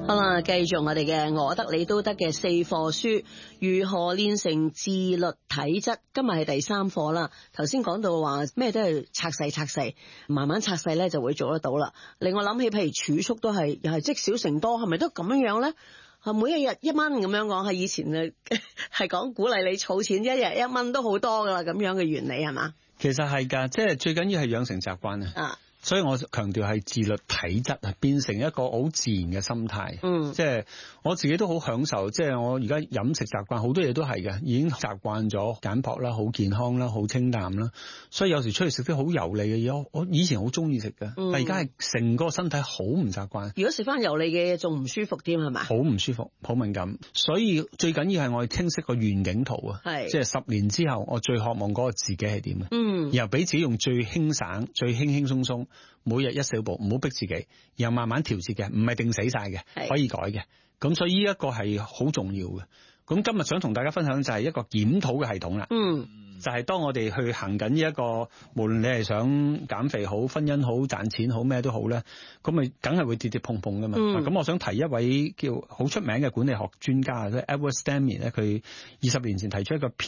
好啦，繼續我哋嘅我得你都得嘅4課書，如何練成自律體質。今日係第3課啦。頭先講到話咩都係拆細，慢慢拆細咧就會做得到啦。令我諗起，譬如儲蓄都係又係積少成多，係咪都咁樣咧？每一日1蚊咁樣講，係以前係講鼓勵你儲錢，一日1蚊都好多噶啦，咁樣嘅原理係嘛？ 其實係㗎，即係最緊要係養成習慣啊。所以我強調係自律體質啊，變成一個好自然嘅心態。即係我自己都好享受，即係我而家飲食習慣好多嘢都係嘅，已經習慣咗簡樸啦，好健康啦，好清淡啦。所以有時出去食啲好油膩嘅嘢，我以前好中意食嘅，但而家係成個身體好唔習慣。 如果食翻油膩嘅嘢，仲唔舒服添係咪？好唔舒服，好敏感。所以最緊要係我哋清晰個願景圖啊，即係10年之後我最渴望嗰個自己係點嘅。然後俾自己用最輕省、最輕輕鬆鬆。每日一小步，唔好逼自己，然後慢慢調節嘅，唔係定死晒嘅，可以改嘅。咁所以呢一個係好重要嘅。咁今日想同大家分享就係一個檢討嘅系統啦。就係當我哋去行緊呢一個，無論你係想減肥好、婚姻好、賺錢好咩都好咧，咁咪梗係會跌跌碰碰噶嘛。咁我想提一位叫好出名嘅管理學專家，即係 Edward Stamy 咧，佢20年前提出一個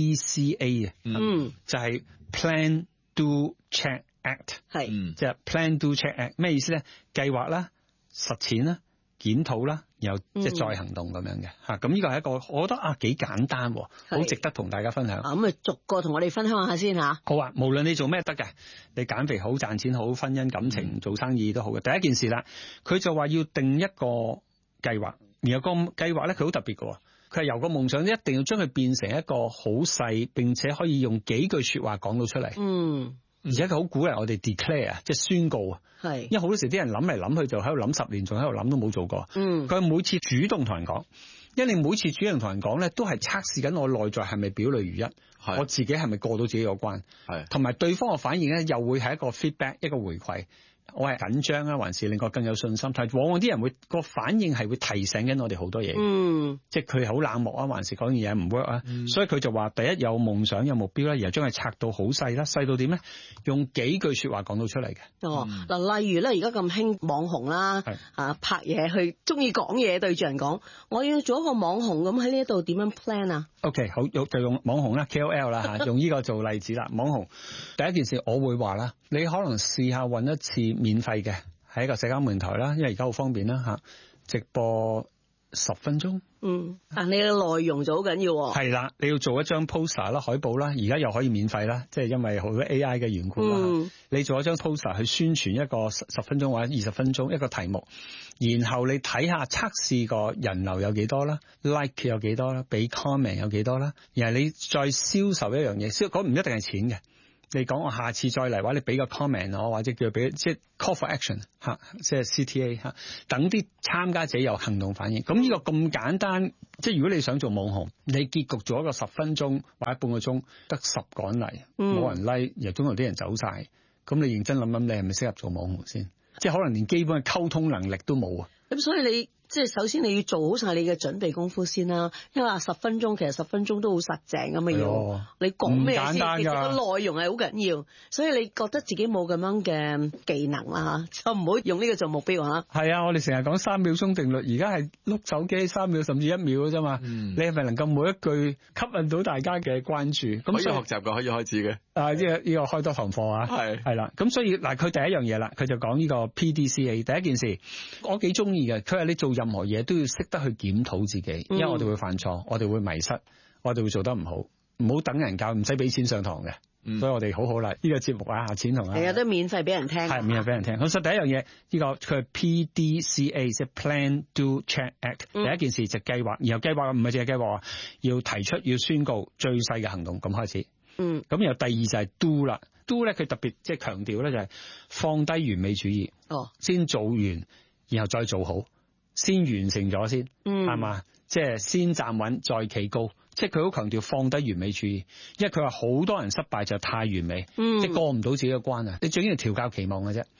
PDCA 就係 Plan Do Check。Act 係，即係 plan do check act 咩意思咧？計劃啦、實踐啦、檢討啦，然後即係再行動咁樣嘅嚇。咁呢個係一個，我覺得幾簡單，好值得同大家分享。咁啊，逐個同我哋分享下先嚇。好啊，無論你做咩得嘅，你減肥好、賺錢好、婚姻感情、做生意都好嘅。第一件事啦，佢就話要定一個計劃，然後個計劃咧佢好特別嘅，佢係由個夢想一定要將佢變成一個好細並且可以用幾句説話講到出嚟。而且佢好鼓勵我哋 declare 啊，即係宣告啊。因為好多時啲人諗嚟諗去就喺度諗10年，仲喺度諗都冇做過。佢每次主動同人講，因為你每次主動同人講咧，都係測試緊我內在係咪表裏如一，我自己係咪過到自己個關，同埋對方嘅反應咧，又會係一個 feedback， 一個回饋。我係緊張啊，還是令我更有信心？但係往往啲人會個反應係會提醒緊我哋好多嘢。即係佢好冷漠啊，還是講嘢唔 work 啊？所以佢就話第一有夢想有目標啦，然後將佢拆到好細啦，細到點咧？用幾句說話講到出嚟嘅。嗱，例如咧，而家咁興網紅啦，拍嘢去中意講嘢，對住人講，我要做一個網紅，咁喺呢一度點樣 plan 啊？OK， 好，就用網紅啦 ，KOL 啦嚇，用呢個做例子啦。網紅第一件事，我會話啦，你可能試下揾一次免費嘅，喺一個社交平台啦，因為而家好方便啦嚇，直播10分鐘。但你嘅內容就好緊要喎。係啦，你要做一張 poster 啦、海報啦，而家又可以免費啦，即係因為好多 AI 嘅緣故啦。你做一張 poster 去宣傳一個10分鐘或者20分鐘一個題目，然後你睇下測試個人流有幾多啦 ，like 有幾多啦，俾 comment 有幾多啦，然後你再銷售一樣嘢，嗰唔一定係錢嘅。你講我下次再嚟話，你俾個 comment 我，或者叫俾即係 call for action 嚇，即係 CTA 嚇，等啲參加者有行動反應。咁呢個咁簡單，即係如果你想做網紅，你結局做一個10分鐘或者半個鐘，得10個人嚟，冇人 like，然後中途啲人走晒，咁你認真諗諗，你係咪適合做網紅先？即係可能連基本嘅溝通能力都冇啊！咁所以你即係首先你要做好晒你嘅準備功夫先啦。因為話10分鐘，其實10分鐘都好實淨咁嘅樣。你講咩先？其實個內容係好緊要。所以你覺得自己冇咁樣嘅技能啦，就唔好用呢個做目標嚇。係啊，我哋成日講3秒鐘定律，而家係碌手機3秒甚至1秒嘅啫嘛。你係咪能夠每一句吸引到大家嘅關注？咁可以學習嘅，可以開始嘅。呢個開多堂課啊。係啦。咁所以嗱，佢第一樣嘢啦，佢就講呢個 PDCA。第一件事，我幾中意嘅。佢話你做任何嘢都要識得去檢討自己，因為我哋會犯錯，我哋會迷失，我哋會做得唔好，唔好等人教，唔使俾錢上堂嘅。所以我哋好好啦，呢個節目啊，下錢同啊，係啊，都免費俾人聽，係免費俾人聽。咁所以第一樣嘢，呢個佢係 PDCA，即係 Plan Do Check Act。第一件事就計劃，然後計劃唔係淨係計劃，要提出要宣告最細嘅行動咁開始。咁然後第二就係 Do 啦，Do 咧佢特別即係強調咧就係放低完美主義，先做完，然後再做好。先完成咗先，係嘛？即係先站穩再企高，即係佢好強調放低完美主義，因為佢話好多人失敗就太完美，即係過唔到自己嘅關啊！你最緊要調校期望嘅啫，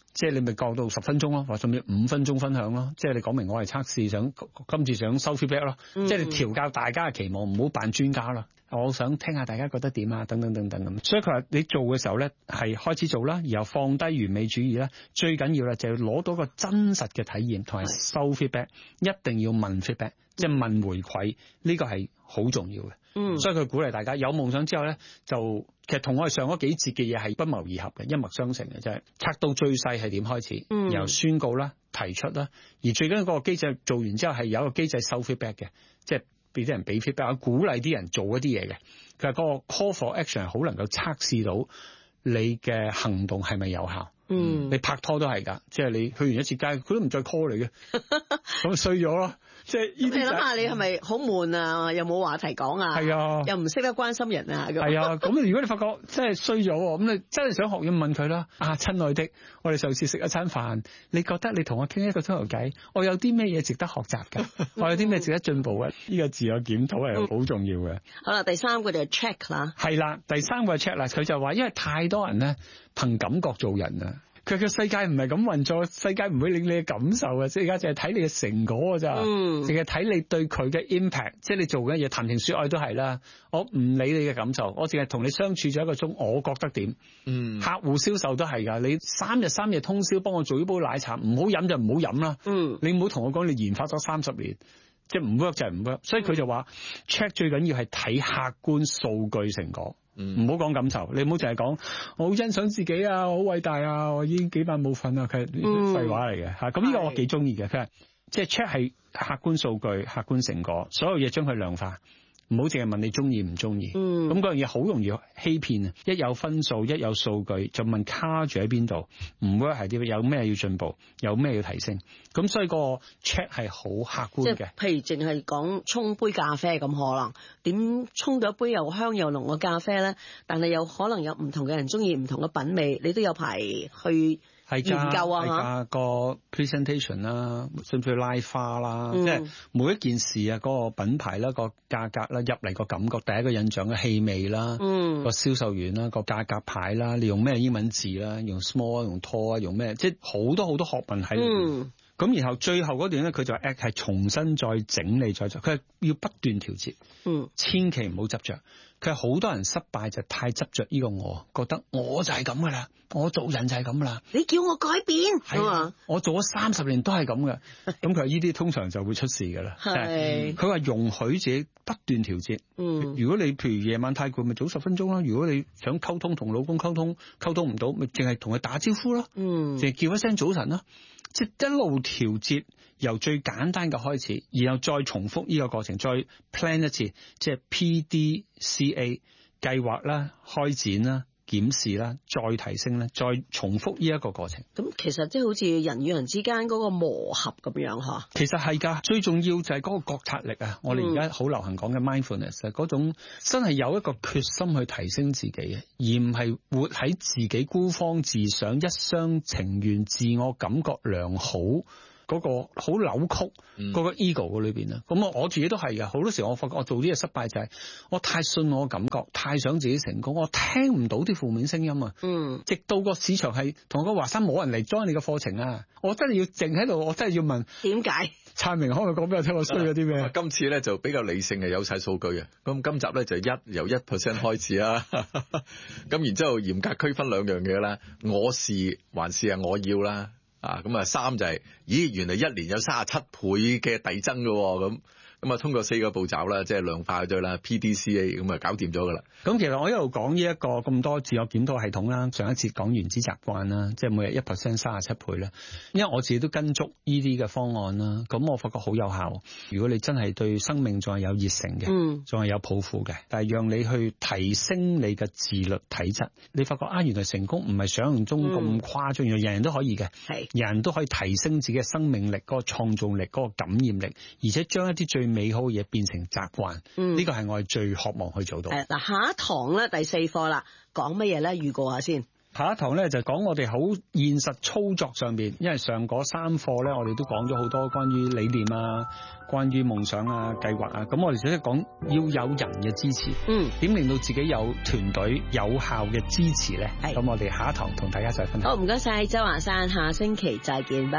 即係你咪降到10分鐘咯，或甚至5分鐘分享咯。即係你講明我係測試，今次想收 feedback 咯。即係你調教大家嘅期望，唔好扮專家啦。我想聽下大家覺得點啊，等等等等咁。所以佢話你做嘅時候咧，係開始做啦，然後放低完美主義啦。最緊要咧就係攞到個真實嘅體驗，同埋收 feedback，一定要問 feedback，即係問回饋，呢個係好重要嘅。所以佢鼓勵大家有夢想之後咧，就其實同我哋上嗰幾節嘅嘢係不謀而合嘅，一脈相承嘅，就係拆到最細係點開始，然後宣告啦、提出啦，而最緊要嗰個機制做完之後係有一個機制收 feedback 嘅，即係俾啲人俾 feedback， 鼓勵啲人做一啲嘢嘅。佢話嗰個 call for action 係好能夠測試到你嘅行動係咪有效。你拍拖都係㗎，即係你去完一次街，佢都唔再 call 你嘅，咁衰咗咯。即係呢啲， 你諗下，你係咪好悶啊？又冇話題講啊？係啊， 又唔識得關心人啊？ 係啊，咁如果你發覺真係衰咗，咁你真係想學嘢問佢啦。啊，親愛的，我哋上次食一餐飯，你覺得你同我傾一個鐘頭偈，我有啲咩嘢值得學習㗎？我有啲咩值得進步嘅？呢個自我檢討係好重要嘅。 好啦，第三個就係 check 啦。係啦，第三個係 check 啦。佢就話，因為太多人咧憑感覺做人啊。佢嘅世界唔係咁運作，世界唔會令你嘅感受啊！即係而家淨係睇你嘅成果㗎咋，淨係睇你對佢嘅 impact，即係你做嘅嘢談情說愛都係啦。我唔理你嘅感受，我淨係同你相處咗1個鐘，我覺得點？客戶銷售都係㗎，你3日通宵幫我做呢杯奶茶，唔好飲就唔好飲啦。你唔好同我講你研發咗30年。即係唔 work 就係唔 work，所以佢就話 check 最緊要係睇客觀數據成果，唔好講感受。你唔好淨係講我好欣賞自己啊，我好偉大啊，我已經幾晚冇瞓啊，佢係廢話嚟嘅嚇。咁呢個我幾中意嘅，佢係即係 check 係客觀數據、客觀成果，所有嘢將佢量化。唔好淨係問你中意唔中意，咁嗰樣嘢好容易欺騙啊！一有分數，一有數據，就問卡住喺邊度，唔 work 係啲有咩要進步，有咩要提升，咁所以個 check 係好客觀嘅。 譬如淨係講沖杯咖啡咁，可能點沖到一杯又香又濃嘅咖啡咧？但係有可能有唔同嘅人中意唔同嘅品味，你都有排去研究啊， 個 presentation 啦，甚至拉花啦，即係每一件事啊，嗰個品牌啦，個價格啦，入嚟個感覺，第一個印象嘅氣味啦，個銷售員啦，個價格牌啦，你用咩英文字啦，用 small 用 tall 啊，用咩，即係好多學問喺裏邊。咁然後最後嗰段咧，佢就 act 係重新再整理再做，佢係要不斷調節，千祈唔好執着。佢係好多人失敗就太執着呢個我，覺得我就係咁噶啦，我做人就係咁噶啦。你叫我改變係嘛？我做咗30年都係咁嘅，咁佢話呢啲通常就會出事噶啦。係佢話容許自己不斷調節。如果你譬如夜晚太攰，咪早10分鐘啦。如果你想溝通同老公溝通唔到，咪淨係同佢打招呼咯。淨係叫一聲早晨啦。即係一路調節，由最簡單嘅開始，然後再重複呢個過程，再 plan 一次，即係 PDCA 計劃啦、開展啦、檢視啦、再提升啦、再重複呢一個過程。咁其實即係好似人與人之間嗰個磨合咁樣嚇。 其實係㗎，最重要就係嗰個覺察力啊！我哋而家好流行講嘅 mindfulness，嗰種真係有一個決心去提升自己嘅，而唔係活喺自己孤芳自賞、一廂情願、自我感覺良好。嗰個好扭曲嗰個 ego 嘅裏邊啊，咁我自己都係嘅。好多時我發覺我做啲嘢失敗就係我太信我嘅感覺，太想自己成功，我聽唔到啲負面聲音啊。直到個市場係同我講華山冇人嚟 join 你嘅課程啊，我真係要靜喺度，我真係要問點解？燦明可唔可以講俾我聽我衰咗啲咩？ 今次咧就比較理性嘅，有晒數據嘅。咁今集咧就由 1% 開始啦。咁然之後嚴格區分2樣嘢啦，我是還是我要啦。咁啊3就係，咦，原來1年有37倍嘅遞增㗎咁啊，通過4個步驟啦，即係量化咗啦 PDCA， 咁啊搞掂咗噶啦。 咁其實我一路講呢一個咁多自我檢討系統啦，上一節講原子習慣啦，即係每日 1% 37倍啦。因為我自己都跟足呢啲嘅方案啦，咁我發覺好有效。如果你真係對生命仲係有熱誠嘅，仲係有抱負嘅，但係讓你去提升你嘅自律體質，你發覺原來成功唔係想象中咁誇張，原來人人都可以嘅，人人都可以提升自己嘅生命力、嗰個創造力、嗰個感染力，而且將一啲最美好嘅嘢變成習慣，呢個係我哋最渴望去做到。嗱，下一堂咧第4課啦，講乜嘢咧？預告下先。 下一堂咧就講我哋好現實操作上邊，因為上嗰3課咧，我哋都講咗好多關於理念啊、關於夢想啊、計劃啊。咁我哋就係講要有人嘅支持，點令到自己有團隊有效嘅支持咧？咁我哋下一堂同大家再分享。 好，唔該晒周華山，下星期再見，拜拜。